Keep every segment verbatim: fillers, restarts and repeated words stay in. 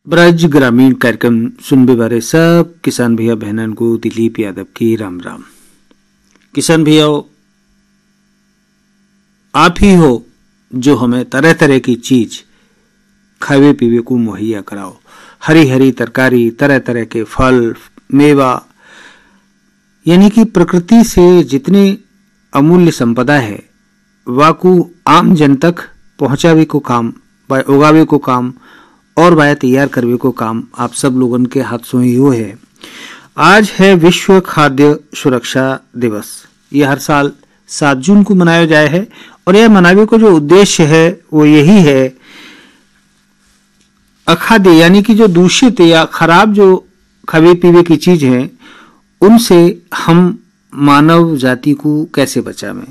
ब्रज ग्रामीण कार्यक्रम सुनबे बारे सब किसान भैया बहनन को दिलीप यादव की राम राम। किसान भैया, आप ही हो जो हमें तरह तरह की चीज खावे पीवे को मुहैया कराओ। हरी हरी तरकारी, तरह तरह के फल मेवा, यानी कि प्रकृति से जितनी अमूल्य संपदा है वाकू आम जन तक पहुंचावे को काम, उगावे को काम और वाया तैयार करवे को काम आप सब लोगों के हाथों ही हुए है। आज है विश्व खाद्य सुरक्षा दिवस। यह हर साल सात जून को मनाया जाए है और यह मनावे को जो उद्देश्य है वो यही है, अखाद्य यानी कि जो दूषित या खराब जो खावे पीवे की चीज है उनसे हम मानव जाति को कैसे बचावें,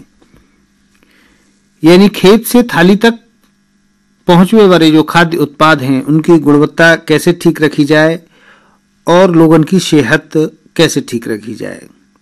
यानी खेत से थाली तक पहुंचने वाले जो खाद्य उत्पाद हैं उनकी गुणवत्ता कैसे ठीक रखी जाए और लोगों की सेहत कैसे ठीक रखी जाए।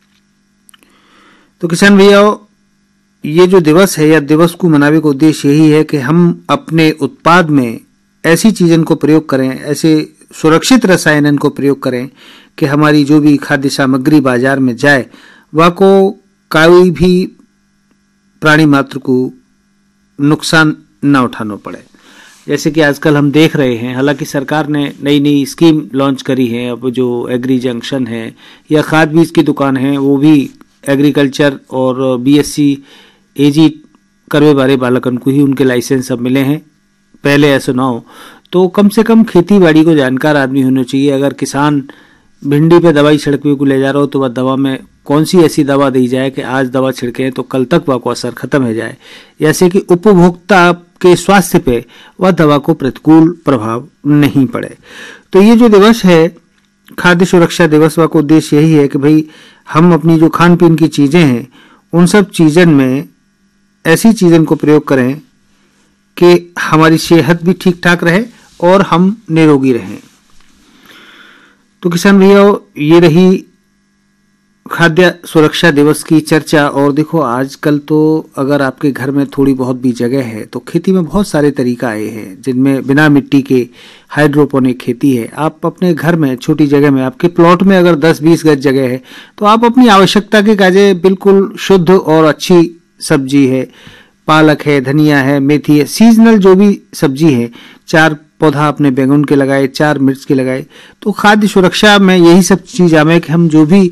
तो किसान भैया, ये जो दिवस है या दिवस को मनाने का उद्देश्य यही है कि हम अपने उत्पाद में ऐसी चीजों को प्रयोग करें, ऐसे सुरक्षित रसायनों को प्रयोग करें कि हमारी जो भी खाद्य सामग्री बाजार में जाए वह को कोई भी प्राणी मात्र को नुकसान न उठाना पड़े। जैसे कि आजकल हम देख रहे हैं, हालांकि सरकार ने नई नई स्कीम लॉन्च करी है। अब जो एग्री जंक्शन है या खाद बीज की दुकान है वो भी एग्रीकल्चर और बीएससी एजी करवे वाले बालकन को ही उनके लाइसेंस अब मिले हैं। पहले ऐसा ना हो तो कम से कम खेती बाड़ी को जानकार आदमी होना चाहिए। अगर किसान भिंडी पे दवाई छिड़कने को ले जा रहा हो तो वह दवा में कौन सी ऐसी दवा दी जाए कि आज दवा छिड़के तो कल तक वह को असर खत्म हो जाए, जैसे कि उपभोक्ता के स्वास्थ्य पे वह दवा को प्रतिकूल प्रभाव नहीं पड़े। तो ये जो दिवस है खाद्य सुरक्षा दिवस, का उद्देश्य यही है कि भाई हम अपनी जो खान पीन की चीजें हैं उन सब चीजों में ऐसी चीजों को प्रयोग करें कि हमारी सेहत भी ठीक ठाक रहे और हम निरोगी रहें। तो किसान भैया, ये रही खाद्य सुरक्षा दिवस की चर्चा। और देखो आजकल तो अगर आपके घर में थोड़ी बहुत भी जगह है तो खेती में बहुत सारे तरीका आए हैं जिनमें बिना मिट्टी के हाइड्रोपोनिक खेती है। आप अपने घर में छोटी जगह में, आपके प्लॉट में अगर दस बीस गज जगह है तो आप अपनी आवश्यकता के काजे बिल्कुल शुद्ध और अच्छी सब्जी है, पालक है, धनिया है, मेथी है, सीजनल जो भी सब्जी है, चार पौधा अपने बैंगन के लगाए, चार मिर्च के लगाए। तो खाद्य सुरक्षा में यही सब चीज आवे कि हम जो भी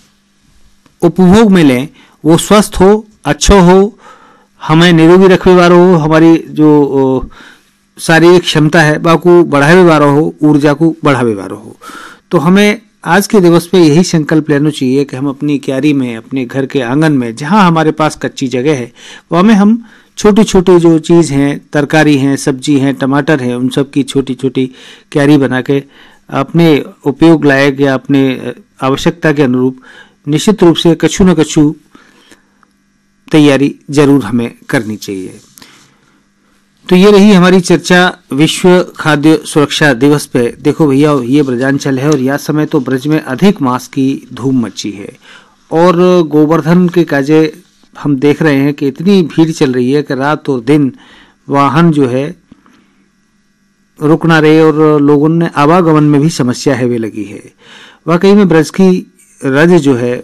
उपभोग में लें वो स्वस्थ हो, अच्छा हो, हमें निरोगी रखने वाला हो, हमारी जो शारीरिक क्षमता है बाको बढ़ावे वाला हो, ऊर्जा को बढ़ावे वाला हो। तो हमें आज के दिवस पे यही संकल्प लेना चाहिए कि हम अपनी क्यारी में, अपने घर के आंगन में जहां हमारे पास कच्ची जगह है वहां में हम छोटी छोटी जो चीज हैं, तरकारी हैं, सब्जी हैं, टमाटर हैं, उन सब की छोटी छोटी क्यारी बना के अपने उपयोग लायक या अपने आवश्यकता के अनुरूप निश्चित रूप से कछु न कछु तैयारी जरूर हमें करनी चाहिए। तो ये रही हमारी चर्चा विश्व खाद्य सुरक्षा दिवस पे। देखो भैया, ये ब्रजांचल है और यह समय तो ब्रज में अधिक मास की धूम मची है और गोवर्धन के काजे हम देख रहे हैं कि इतनी भीड़ चल रही है कि रात और दिन वाहन जो है रुक ना रहे और लोगों ने आवागमन में भी समस्या है वे लगी है। वाकई में ब्रज की रज जो है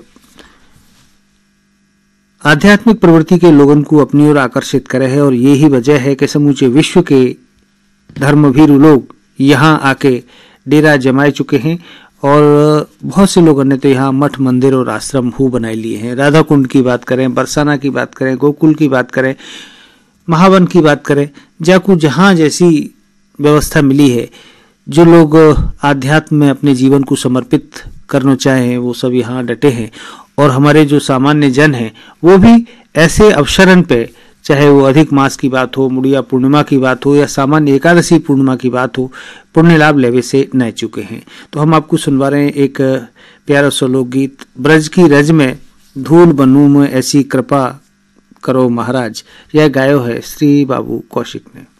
आध्यात्मिक प्रवृत्ति के लोगों को अपनी ओर आकर्षित करे है और यही वजह है कि समूचे विश्व के धर्मभीरू लोग यहाँ आके डेरा जमाए चुके हैं और बहुत से लोगों ने तो यहाँ मठ मंदिर और आश्रम हु बनाए लिए हैं। राधा कुंड की बात करें, बरसाना की बात करें, गोकुल की बात करें, महावन की बात करें, जाकू जहाँ जैसी व्यवस्था मिली है, जो लोग आध्यात्म में अपने जीवन को समर्पित करना चाहे वो सब यहाँ डटे हैं। और हमारे जो सामान्य जन हैं वो भी ऐसे अवसरन पे, चाहे वो अधिक मास की बात हो, मुड़िया पूर्णिमा की बात हो या सामान्य एकादशी पूर्णिमा की बात हो, पुण्य लाभ लेवे से न चुके हैं। तो हम आपको सुनवा रहे हैं एक प्यारा सा लोकगीत, ब्रज की रज में धूल बनूं में ऐसी कृपा करो महाराज। यह गायो है श्री बाबू कौशिक ने।